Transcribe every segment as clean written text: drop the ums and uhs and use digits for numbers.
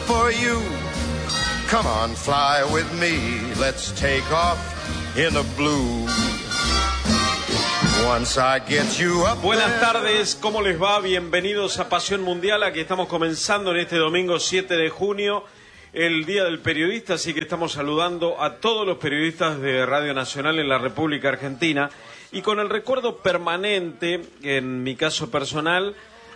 for you. Come on, fly with me. Let's take off in the blue. Once I get you up. Buenas tardes, ¿cómo les va? Bienvenidos a Pasión Mundial. Aquí estamos comenzando en este domingo 7 de junio, el Día del Periodista, así que estamos saludando a todos los periodistas de Radio Nacional en la República Argentina y con el recuerdo permanente, en mi caso personal,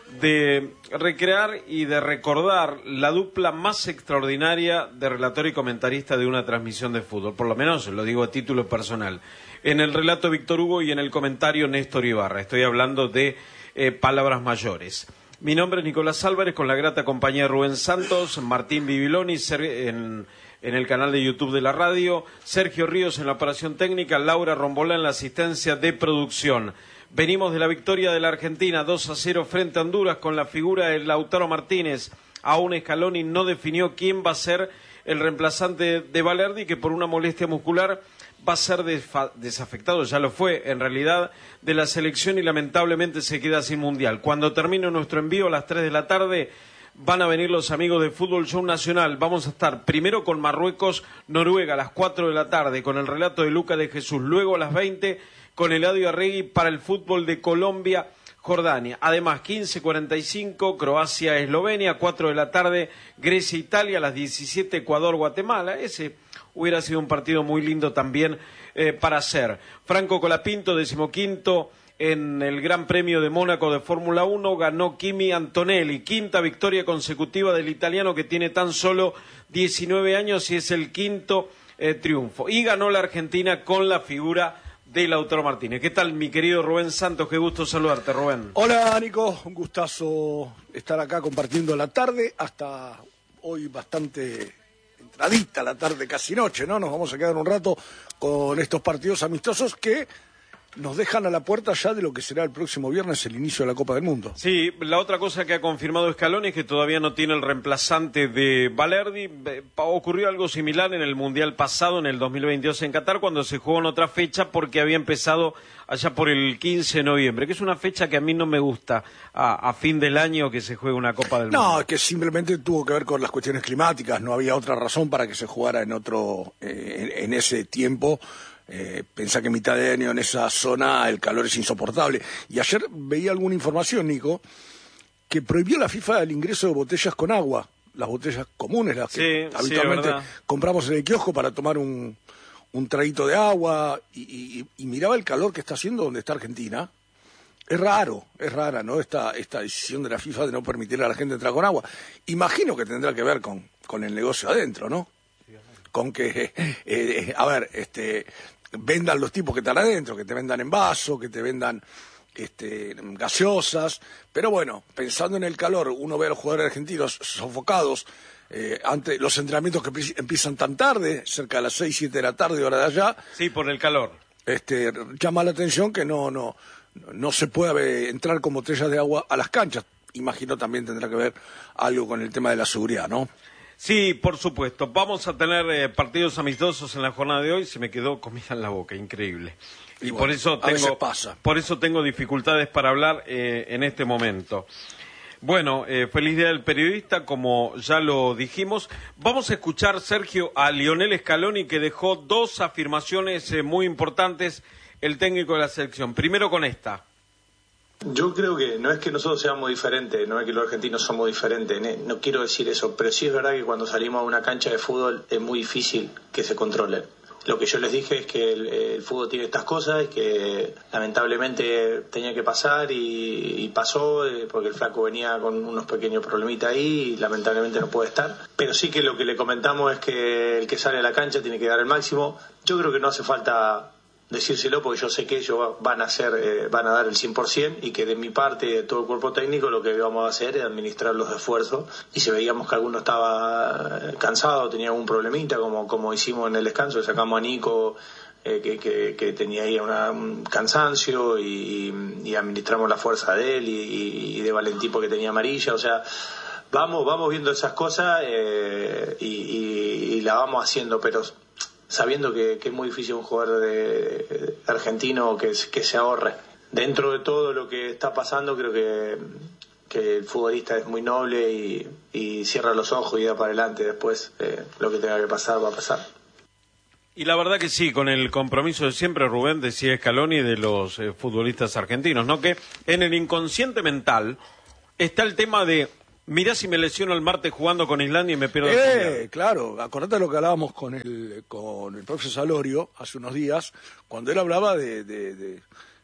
de recrear y de recordar la dupla más extraordinaria de relator y comentarista de una transmisión de fútbol, por lo menos lo digo a título personal. En el relato Víctor Hugo y en el comentario Néstor Ibarra. Estoy hablando de palabras mayores. Mi nombre es Nicolás Álvarez, con la grata compañía de Rubén Santos, Martín Bibiloni en el canal de YouTube de la radio, Sergio Ríos en la operación técnica, Laura Rombolá en la asistencia de producción. Venimos de la victoria de la Argentina 2-0 frente a Honduras con la figura de Lautaro Martínez. Aún Scaloni no definió quién va a ser el reemplazante de Balerdi, que por una molestia muscular va a ser desafectado, ya lo fue en realidad, de la selección y lamentablemente se queda sin mundial. Cuando termine nuestro envío a las 3 de la tarde van a venir los amigos de Fútbol Show Nacional. Vamos a estar primero con Marruecos-Noruega a las 4 de la tarde con el relato de Luca de Jesús, luego a las 20 con Eladio Arregui para el fútbol de Colombia-Jordania. Además, 15:45, Croacia-Eslovenia, 4 de la tarde, Grecia-Italia, a las 17, Ecuador-Guatemala. Ese hubiera sido un partido muy lindo también para hacer. Franco Colapinto, 15º en el Gran Premio de Mónaco de Fórmula 1, ganó Kimi Antonelli, quinta victoria consecutiva del italiano que tiene tan solo 19 años y es el quinto triunfo. Y ganó la Argentina con la figura de Lautaro Martínez. ¿Qué tal, mi querido Rubén Santos? Qué gusto saludarte, Rubén. Hola, Nico. Un gustazo estar acá compartiendo la tarde. Hasta hoy bastante entradita la tarde, casi noche, ¿no? Nos vamos a quedar un rato con estos partidos amistosos que nos dejan a la puerta ya de lo que será el próximo viernes el inicio de la Copa del Mundo. Sí, la otra cosa que ha confirmado Scaloni es que todavía no tiene el reemplazante de Balerdi. Ocurrió algo similar en el Mundial pasado, en el 2022 en Qatar, cuando se jugó en otra fecha porque había empezado allá por el 15 de noviembre, que es una fecha que a mí no me gusta a fin del año que se juegue una Copa del Mundo. No, es que simplemente tuvo que ver con las cuestiones climáticas, no había otra razón para que se jugara en ese tiempo. Pensá que en mitad de año en esa zona el calor es insoportable. Y ayer veía alguna información, Nico, que prohibió la FIFA el ingreso de botellas con agua, las botellas comunes, las que habitualmente compramos en el kiosco para tomar un traguito de agua, y miraba el calor que está haciendo donde está Argentina. Es rara, ¿no? Esta decisión de la FIFA de no permitir a la gente entrar con agua. Imagino que tendrá que ver con el negocio adentro, ¿no? Con que, vendan los tipos que están adentro, que te vendan en vaso, que te vendan gaseosas. Pero bueno, pensando en el calor, uno ve a los jugadores argentinos sofocados ante los entrenamientos que empiezan tan tarde, cerca de las 6, 7 de la tarde, hora de allá. Sí, por el calor. Llama la atención que no se pueda entrar con botellas de agua a las canchas. Imagino también tendrá que ver algo con el tema de la seguridad, ¿no? Sí, por supuesto. Vamos a tener partidos amistosos en la jornada de hoy. Se me quedó comida en la boca, increíble. Y bueno, por eso tengo dificultades para hablar en este momento. Bueno, feliz día del periodista, como ya lo dijimos. Vamos a escuchar, Sergio, a Lionel Scaloni, que dejó dos afirmaciones muy importantes, el técnico de la selección. Primero con esta. Yo creo que no es que nosotros seamos diferentes, no es que los argentinos somos diferentes, no quiero decir eso, pero sí es verdad que cuando salimos a una cancha de fútbol es muy difícil que se controle. Lo que yo les dije es que el fútbol tiene estas cosas, que lamentablemente tenía que pasar y pasó, porque el flaco venía con unos pequeños problemitas ahí y lamentablemente no puede estar. Pero sí que lo que le comentamos es que el que sale a la cancha tiene que dar el máximo. Yo creo que no hace falta decírselo, porque yo sé que ellos van a dar el 100%, y que de mi parte, de todo el cuerpo técnico, lo que vamos a hacer es administrar los esfuerzos, y si veíamos que alguno estaba cansado, tenía algún problemita, como hicimos en el descanso, sacamos a Nico, que tenía ahí un cansancio, y administramos la fuerza de él, y de Valentín porque tenía amarilla. O sea, vamos viendo esas cosas y la vamos haciendo, pero sabiendo que es muy difícil un jugador argentino que se ahorre. Dentro de todo lo que está pasando, creo que que el futbolista es muy noble y cierra los ojos y da para adelante. Después lo que tenga que pasar va a pasar. Y la verdad que sí, con el compromiso de siempre, Rubén, decía Scaloni, de los futbolistas argentinos, ¿no? Que en el inconsciente mental está el tema de, mirá si me lesiono el martes jugando con Islandia y me pierdo el mundial. Claro, acordate lo que hablábamos con el profesor Salorio hace unos días, cuando él hablaba del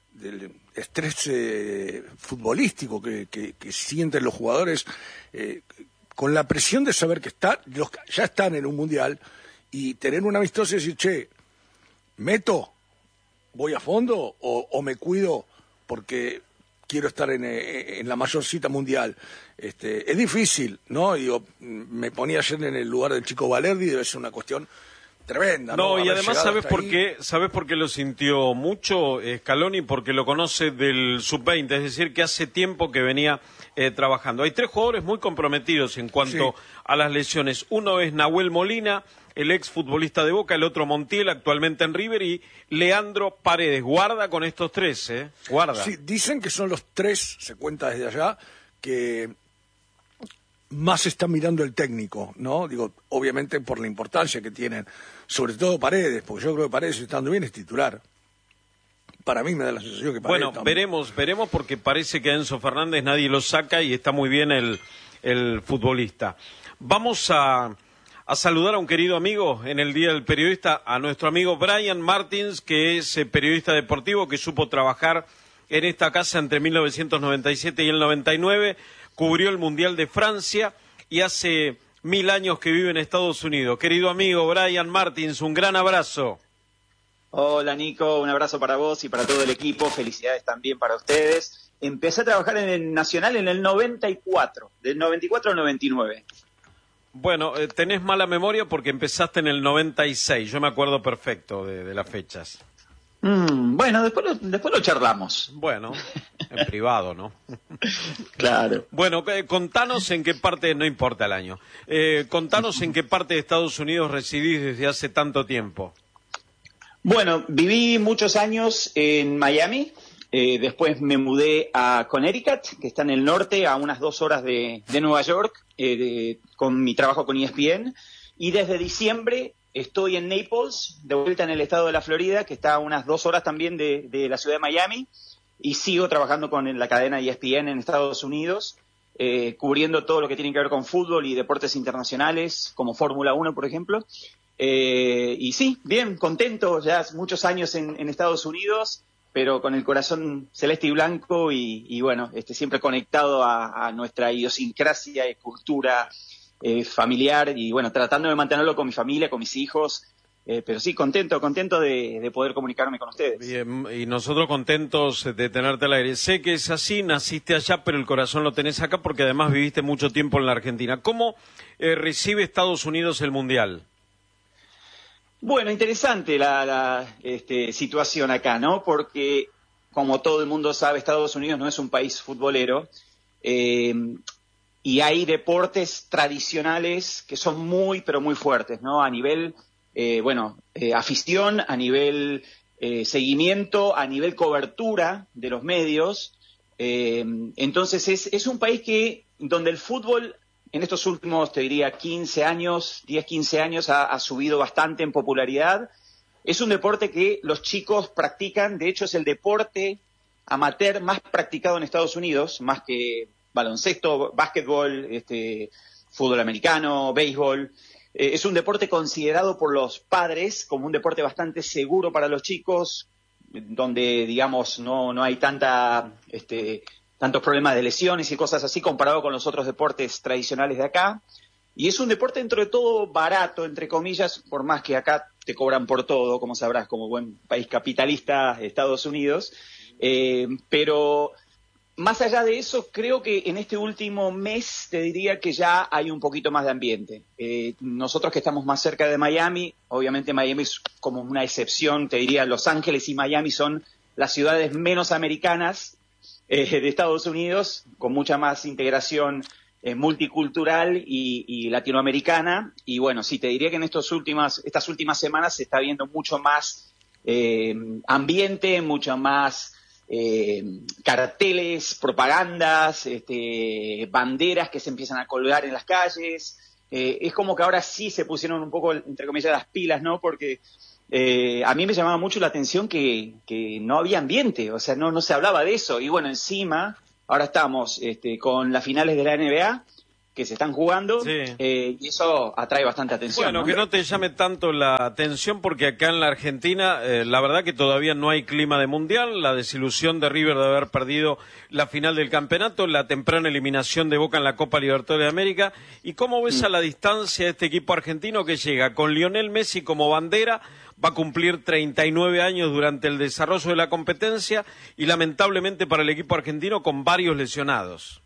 estrés futbolístico que sienten los jugadores con la presión de saber que ya están en un mundial y tener una amistosa y decir, che, ¿meto? ¿Voy a fondo? ¿O me cuido porque quiero estar en la mayor cita mundial? Es difícil, ¿no? Digo, me ponía ayer en el lugar del chico Valerdi, debe ser una cuestión tremenda, ¿no? No, y además, ¿sabes por qué lo sintió mucho Scaloni? Porque lo conoce del sub-20, es decir, que hace tiempo que venía trabajando. Hay 3 jugadores muy comprometidos en cuanto a las lesiones. Uno es Nahuel Molina, el ex futbolista de Boca, el otro Montiel, actualmente en River, y Leandro Paredes. Guarda con estos 3, guarda. Sí, dicen que son los 3, se cuenta desde allá, que más está mirando el técnico, ¿no? Digo, obviamente por la importancia que tienen, sobre todo Paredes, porque yo creo que Paredes, estando bien, es titular. Para mí me da la sensación que Paredes... Bueno, veremos, porque parece que a Enzo Fernández nadie lo saca y está muy bien el futbolista. Vamos a saludar a un querido amigo en el Día del Periodista, a nuestro amigo Brian Martins, que es periodista deportivo, que supo trabajar en esta casa entre 1997 y el 99, cubrió el Mundial de Francia y hace 1000 años que vive en Estados Unidos. Querido amigo Brian Martins, un gran abrazo. Hola Nico, un abrazo para vos y para todo el equipo, felicidades también para ustedes. Empecé a trabajar en el Nacional en el 94, del 94 al 99. Bueno, tenés mala memoria porque empezaste en el 96, yo me acuerdo perfecto de las fechas. Bueno, después lo charlamos. Bueno, en privado, ¿no? Claro. Bueno, contanos en qué parte, no importa el año, contanos en qué parte de Estados Unidos residís desde hace tanto tiempo. Bueno, viví muchos años en Miami, después me mudé a Connecticut, que está en el norte, a unas 2 horas de Nueva York, con mi trabajo con ESPN, y desde diciembre estoy en Naples, de vuelta en el estado de la Florida, que está a unas 2 horas también de la ciudad de Miami, y sigo trabajando con la cadena ESPN en Estados Unidos, cubriendo todo lo que tiene que ver con fútbol y deportes internacionales, como Fórmula 1, por ejemplo. Y sí, bien, contento, ya hace muchos años en Estados Unidos, pero con el corazón celeste y blanco y bueno, siempre conectado a nuestra idiosincrasia y cultura familiar y bueno, tratando de mantenerlo con mi familia, con mis hijos, pero sí, contento de poder comunicarme con ustedes. Bien, y nosotros contentos de tenerte al aire. Sé que es así, naciste allá, pero el corazón lo tenés acá porque además viviste mucho tiempo en la Argentina. ¿Cómo recibe Estados Unidos el Mundial? Bueno, interesante la situación acá, ¿no? Porque, como todo el mundo sabe, Estados Unidos no es un país futbolero y hay deportes tradicionales que son muy, pero muy fuertes, ¿no? A nivel, afición, a nivel seguimiento, a nivel cobertura de los medios. Entonces, es un país donde el fútbol en estos últimos, te diría, 10, 15 años ha subido bastante en popularidad. Es un deporte que los chicos practican, de hecho es el deporte amateur más practicado en Estados Unidos, más que baloncesto, básquetbol, fútbol americano, béisbol. Es un deporte considerado por los padres como un deporte bastante seguro para los chicos, donde, digamos, no hay tantos problemas de lesiones y cosas así comparado con los otros deportes tradicionales de acá. Y es un deporte dentro de todo barato, entre comillas, por más que acá te cobran por todo, como sabrás, como buen país capitalista, Estados Unidos. Pero más allá de eso, creo que en este último mes te diría que ya hay un poquito más de ambiente. Nosotros que estamos más cerca de Miami, obviamente Miami es como una excepción, te diría Los Ángeles y Miami son las ciudades menos americanas de Estados Unidos, con mucha más integración multicultural y latinoamericana. Y bueno, sí, te diría que en estas últimas semanas se está viendo mucho más ambiente, mucha más carteles, propagandas, banderas que se empiezan a colgar en las calles. Es como que ahora sí se pusieron un poco, entre comillas, las pilas, ¿no? Porque a mí me llamaba mucho la atención que no había ambiente, o sea, no se hablaba de eso. Y bueno, encima, ahora estamos con las finales de la NBA que se están jugando, Sí. Y eso atrae bastante atención. Bueno, ¿no? que no te llame tanto la atención porque acá en la Argentina la verdad que todavía no hay clima de mundial, la desilusión de River de haber perdido la final del campeonato, la temprana eliminación de Boca en la Copa Libertadores de América. ¿Y cómo ves a la distancia este equipo argentino que llega con Lionel Messi como bandera? Va a cumplir 39 años durante el desarrollo de la competencia y lamentablemente para el equipo argentino con varios lesionados.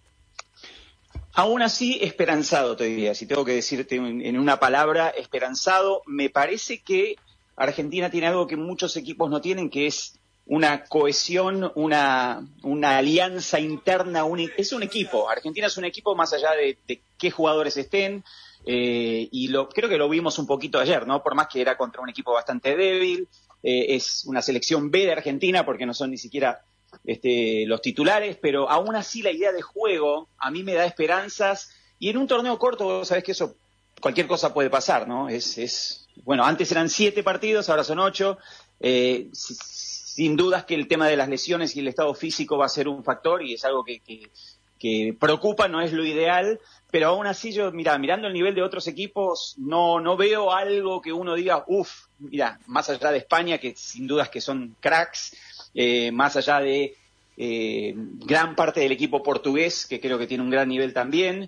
Aún así, esperanzado, te diría, si tengo que decirte en una palabra, esperanzado. Me parece que Argentina tiene algo que muchos equipos no tienen, que es una cohesión, una alianza interna. Es un equipo. Argentina es un equipo más allá de qué jugadores estén, y creo que lo vimos un poquito ayer, ¿no? Por más que era contra un equipo bastante débil, es una selección B de Argentina, porque no son ni siquiera los titulares, pero aún así la idea de juego a mí me da esperanzas, y en un torneo corto vos sabés que eso, cualquier cosa puede pasar, ¿no? Bueno, antes eran 7 partidos, ahora son 8, sin dudas que el tema de las lesiones y el estado físico va a ser un factor, y es algo que preocupa, no es lo ideal, pero aún así yo, mirando el nivel de otros equipos, no veo algo que uno diga, mira, más allá de España, que sin dudas que son cracks, más allá de gran parte del equipo portugués, que creo que tiene un gran nivel también,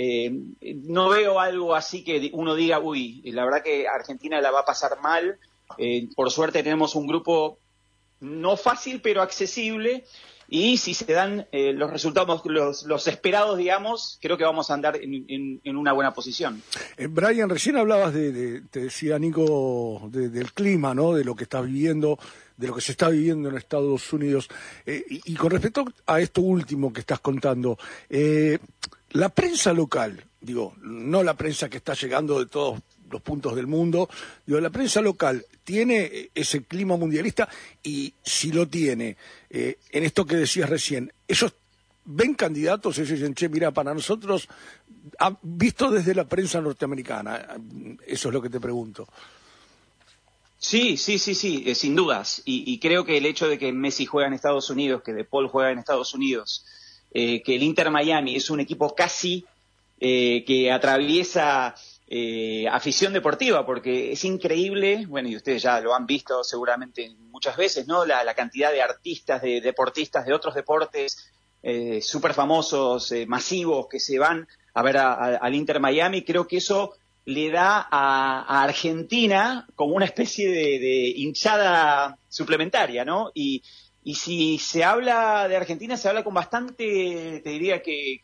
no veo algo así que uno diga, la verdad que Argentina la va a pasar mal. Por suerte tenemos un grupo no fácil, pero accesible, y si se dan los resultados, los esperados, digamos, creo que vamos a andar en una buena posición. Brian, recién hablabas te decía Nico, del clima, ¿no? De lo que estás viviendo, de lo que se está viviendo en Estados Unidos. Y con respecto a esto último que estás contando, la prensa local, digo, no la prensa que está llegando de todos los puntos del mundo, digo, la prensa local tiene ese clima mundialista, y si lo tiene, en esto que decías recién, ellos ven candidatos, ellos dicen, che, mira, para nosotros, visto desde la prensa norteamericana, eso es lo que te pregunto. Sí, sin dudas, y creo que el hecho de que Messi juega en Estados Unidos, que De Paul juega en Estados Unidos, que el Inter Miami es un equipo casi que atraviesa afición deportiva, porque es increíble, bueno, y ustedes ya lo han visto seguramente muchas veces, ¿no? La cantidad de artistas, de deportistas de otros deportes súper famosos, masivos, que se van a ver al Inter Miami. Creo que eso le da a Argentina como una especie de hinchada suplementaria, ¿no? Y si se habla de Argentina, se habla con bastante, te diría que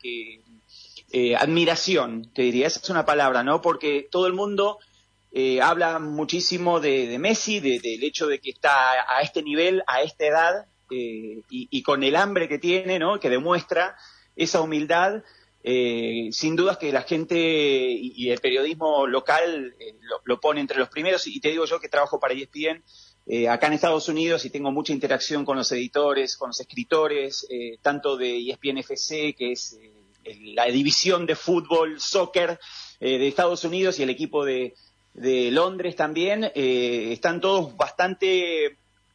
admiración, te diría, esa es una palabra, ¿no? Porque todo el mundo habla muchísimo de Messi, del hecho de que está a este nivel, a esta edad, y con el hambre que tiene, ¿no? Que demuestra esa humildad. Sin dudas que la gente y el periodismo local lo pone entre los primeros, y te digo yo que trabajo para ESPN acá en Estados Unidos, y tengo mucha interacción con los editores, con los escritores, tanto de ESPN FC, que es la división de fútbol, soccer de Estados Unidos, y el equipo de Londres también. Están todos bastante,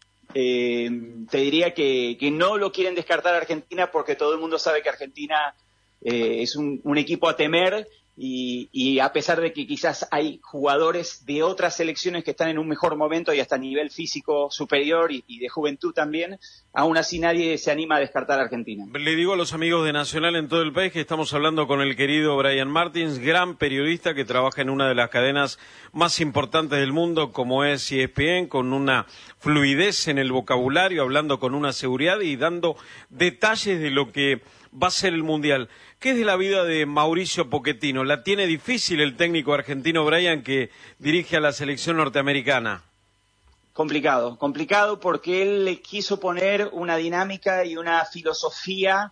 te diría que no lo quieren descartar a Argentina, porque todo el mundo sabe que Argentina es un equipo a temer, y a pesar de que quizás hay jugadores de otras selecciones que están en un mejor momento y hasta a nivel físico superior y de juventud también, aún así nadie se anima a descartar a Argentina. Le digo a los amigos de Nacional en todo el país que estamos hablando con el querido Brian Martins, gran periodista que trabaja en una de las cadenas más importantes del mundo como es ESPN, con una fluidez en el vocabulario, hablando con una seguridad y dando detalles de lo que va a ser el Mundial. ¿Qué es de la vida de Mauricio Pochettino? ¿La tiene difícil el técnico argentino Brian, que dirige a la selección norteamericana? Complicado porque él le quiso poner una dinámica y una filosofía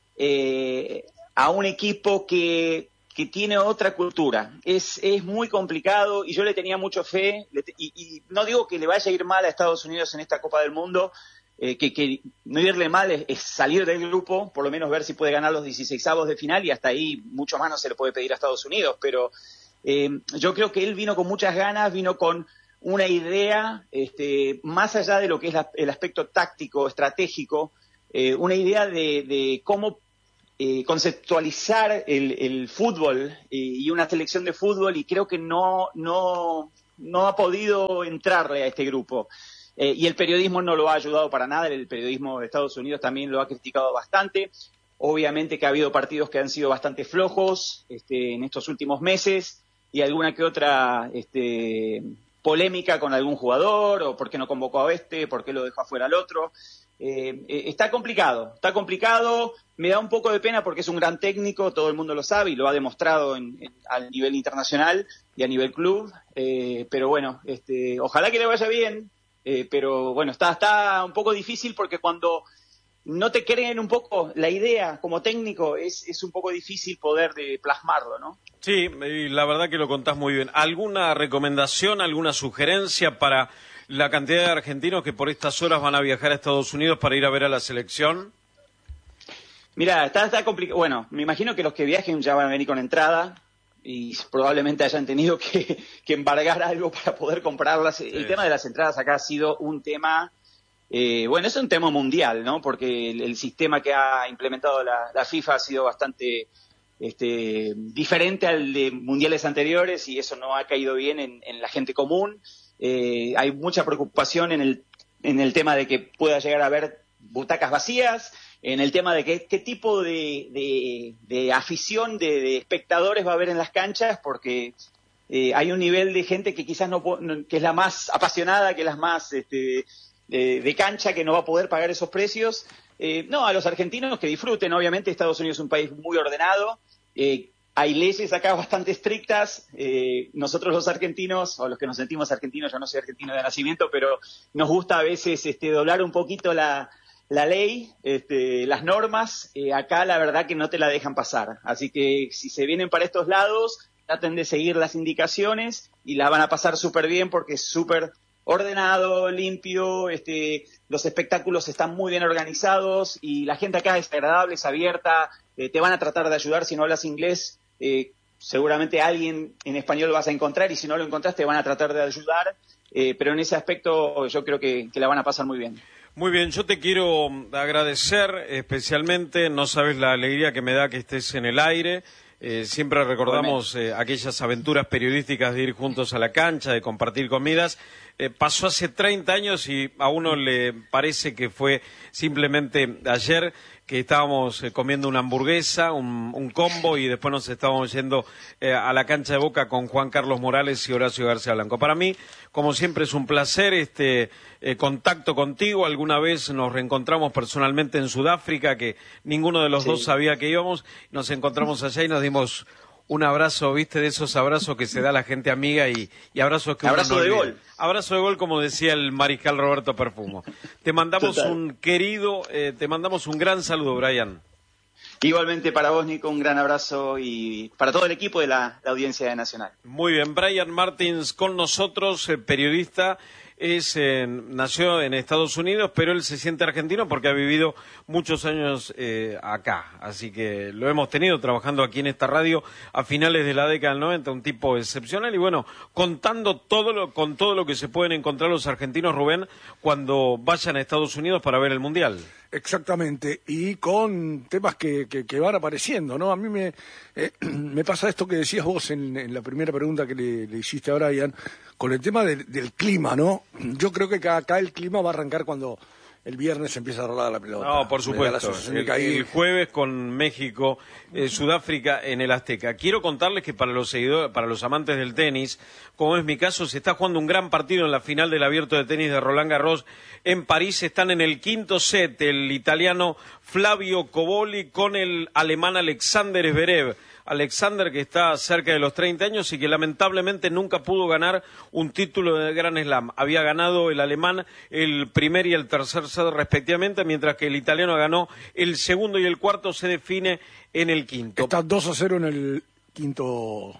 a un equipo que tiene otra cultura. Es muy complicado, y yo le tenía mucha fe, y no digo que le vaya a ir mal a Estados Unidos en esta Copa del Mundo, que no irle mal es salir del grupo, por lo menos ver si puede ganar los 16avos de final, y hasta ahí mucho más no se le puede pedir a Estados Unidos, pero yo creo que él vino con muchas ganas, vino con una idea, más allá de lo que es el aspecto táctico, estratégico, una idea de cómo conceptualizar el fútbol y una selección de fútbol, y creo que no ha podido entrarle a este grupo. Y el periodismo no lo ha ayudado para nada, el periodismo de Estados Unidos también lo ha criticado bastante. Obviamente que ha habido partidos que han sido bastante flojos en estos últimos meses, y alguna que otra polémica con algún jugador, o por qué no convocó a por qué lo dejó afuera al otro. Está complicado, me da un poco de pena porque es un gran técnico, todo el mundo lo sabe y lo ha demostrado a nivel internacional y a nivel club, pero bueno, ojalá que le vaya bien, pero bueno, está un poco difícil porque cuando no te creen un poco la idea como técnico es un poco difícil poder plasmarlo, ¿no? Sí, y la verdad que lo contás muy bien. ¿Alguna recomendación, alguna sugerencia para la cantidad de argentinos que por estas horas van a viajar a Estados Unidos para ir a ver a la selección? Mira, está complicado. Bueno, me imagino que los que viajen ya van a venir con entrada y probablemente hayan tenido que embargar algo para poder comprarlas. Sí. El tema de las entradas acá ha sido un tema, es un tema mundial, ¿no? Porque el sistema que ha implementado la FIFA ha sido bastante diferente al de mundiales anteriores, y eso no ha caído bien en la gente común. Hay mucha preocupación en el tema de que pueda llegar a haber butacas vacías, en el tema de qué tipo de afición, de espectadores va a haber en las canchas, porque hay un nivel de gente que quizás que es la más apasionada, que es la más de cancha, que no va a poder pagar esos precios. A los argentinos que disfruten. Obviamente Estados Unidos es un país muy ordenado, hay leyes acá bastante estrictas. Nosotros los argentinos, o los que nos sentimos argentinos, yo no soy argentino de nacimiento, pero nos gusta a veces doblar un poquito la ley, las normas. Acá la verdad que no te la dejan pasar, así que si se vienen para estos lados, traten de seguir las indicaciones y la van a pasar súper bien, porque es súper ordenado, limpio, los espectáculos están muy bien organizados y la gente acá es agradable, es abierta, te van a tratar de ayudar. Si no hablas inglés, seguramente alguien en español vas a encontrar, y si no lo encontrás te van a tratar de ayudar, pero en ese aspecto yo creo que la van a pasar muy bien. Muy bien, yo te quiero agradecer especialmente, no sabes la alegría que me da que estés en el aire. Siempre recordamos aquellas aventuras periodísticas de ir juntos a la cancha, de compartir comidas. Pasó hace 30 años y a uno le parece que fue simplemente ayer que estábamos comiendo una hamburguesa, un combo, y después nos estábamos yendo a la cancha de Boca con Juan Carlos Morales y Horacio García Blanco. Para mí, como siempre, es un placer contacto contigo. Alguna vez nos reencontramos personalmente en Sudáfrica, que ninguno de los dos sabía que íbamos. Nos encontramos allá y nos dimos un abrazo, ¿viste? De esos abrazos que se da la gente amiga y abrazos que abrazo uno no de olvida. gol. Abrazo de gol, como decía el mariscal Roberto Perfumo. Te mandamos te mandamos un gran saludo, Brian. Igualmente para vos, Nico, un gran abrazo, y para todo el equipo de la audiencia de Nacional. Muy bien, Brian Martins con nosotros, periodista. Nació en Estados Unidos, pero él se siente argentino porque ha vivido muchos años acá. Así que lo hemos tenido trabajando aquí en esta radio a finales de la década del 90, un tipo excepcional. Y bueno, contando con todo lo que se pueden encontrar los argentinos, Rubén, cuando vayan a Estados Unidos para ver el Mundial. Exactamente, y con temas que van apareciendo, ¿no? A mí me pasa esto que decías vos en la primera pregunta que le hiciste a Brian, con el tema del clima, ¿no? Yo creo que acá el clima va a arrancar cuando el viernes empieza a rolar la pelota. No, por supuesto. El jueves con México, Sudáfrica en el Azteca. Quiero contarles que para los seguidores, para los amantes del tenis, como es mi caso, se está jugando un gran partido en la final del Abierto de Tenis de Roland Garros en París. Están en el quinto set el italiano Flavio Cobolli con el alemán Alexander Zverev. Alexander, que está cerca de los 30 años y que lamentablemente nunca pudo ganar un título de Grand Slam. Había ganado el alemán el primer y el tercer set respectivamente, mientras que el italiano ganó el segundo y el cuarto. Se define en el quinto. Está 2-0 en el quinto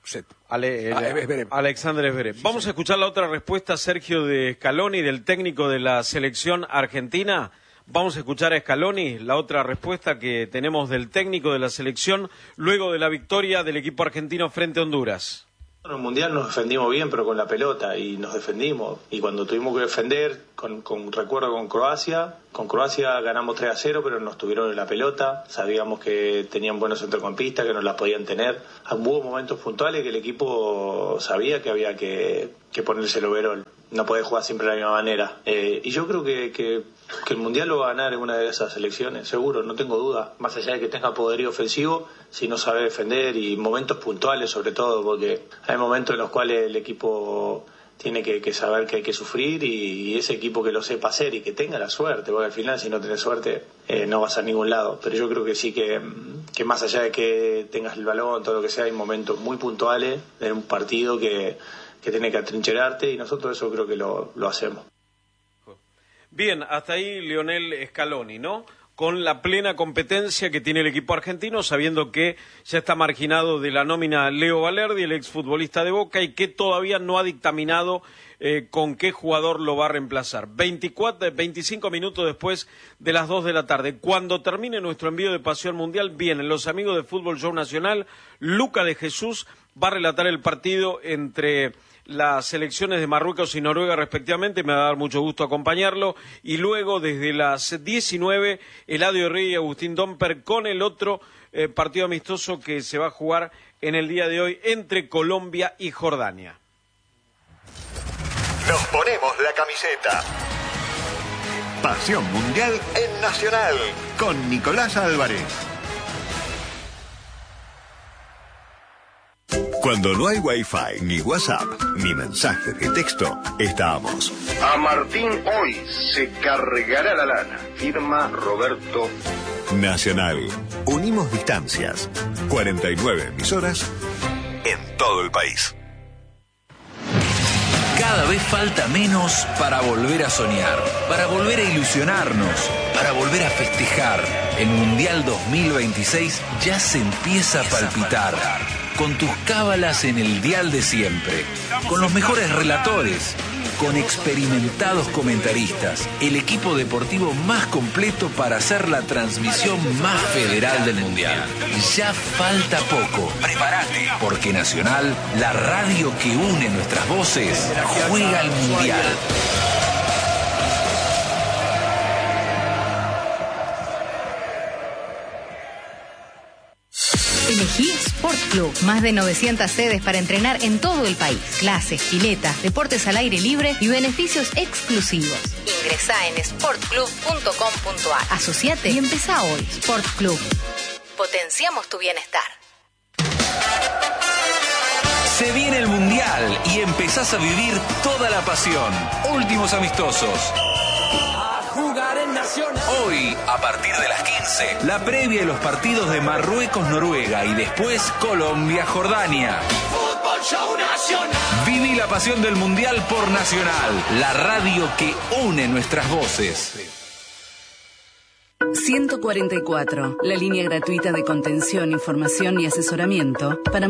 Alexander Zverev. Vamos a escuchar la otra respuesta, Sergio, de Scaloni, del técnico de la selección argentina. Vamos a escuchar a Scaloni, la otra respuesta que tenemos del técnico de la selección luego de la victoria del equipo argentino frente a Honduras. En el Mundial nos defendimos bien, pero con la pelota, y nos defendimos. Y cuando tuvimos que defender, recuerdo con Croacia ganamos 3-0, pero nos tuvieron en la pelota. Sabíamos que tenían buenos centrocampistas, que nos las podían tener. Hubo momentos puntuales que el equipo sabía que había que ponerse el overall. No podés jugar siempre de la misma manera. Y yo creo que el Mundial lo va a ganar en una de esas selecciones, seguro, no tengo duda. Más allá de que tenga poderío ofensivo, si no sabe defender, y momentos puntuales sobre todo, porque hay momentos en los cuales el equipo tiene que saber que hay que sufrir, y ese equipo que lo sepa hacer y que tenga la suerte, porque al final si no tenés suerte no vas a ningún lado. Pero yo creo que sí que más allá de que tengas el balón, todo lo que sea, hay momentos muy puntuales en un partido que tenés que atrincherarte, y nosotros eso creo que lo hacemos. Bien, hasta ahí Lionel Scaloni, ¿no? Con la plena competencia que tiene el equipo argentino, sabiendo que ya está marginado de la nómina Leo Valerdi, el exfutbolista de Boca, y que todavía no ha dictaminado con qué jugador lo va a reemplazar. 25 minutos después de las 2 de la tarde. Cuando termine nuestro envío de Pasión Mundial, vienen los amigos de Fútbol Show Nacional. Luca de Jesús va a relatar el partido entre las selecciones de Marruecos y Noruega respectivamente. Me va a dar mucho gusto acompañarlo, y luego desde las 19 Eladio Rey y Agustín Domper con el otro partido amistoso que se va a jugar en el día de hoy entre Colombia y Jordania. Nos ponemos la camiseta. Pasión Mundial en Nacional con Nicolás Álvarez. Cuando no hay Wi-Fi, ni WhatsApp, ni mensajes de texto, estamos. A Martín hoy se cargará la lana. Firma Roberto. Nacional. Unimos distancias. 49 emisoras en todo el país. Cada vez falta menos para volver a soñar, para volver a ilusionarnos, para volver a festejar. El Mundial 2026 ya se empieza a palpitar. Con tus cábalas en el dial de siempre, con los mejores relatores, con experimentados comentaristas, el equipo deportivo más completo para hacer la transmisión más federal del Mundial. Ya falta poco. Prepárate, porque Nacional, la radio que une nuestras voces, juega al Mundial. Elegí Sport Club. Más de 900 sedes para entrenar en todo el país. Clases, piletas, deportes al aire libre y beneficios exclusivos. Ingresá en sportclub.com.ar. Asociate y empezá hoy. Sport Club. Potenciamos tu bienestar. Se viene el Mundial y empezás a vivir toda la pasión. Últimos amistosos. Hoy, a partir de las 15, la previa de los partidos de Marruecos-Noruega y después Colombia-Jordania. Viví la pasión del Mundial por Nacional, la radio que une nuestras voces. 144, la línea gratuita de contención, información y asesoramiento para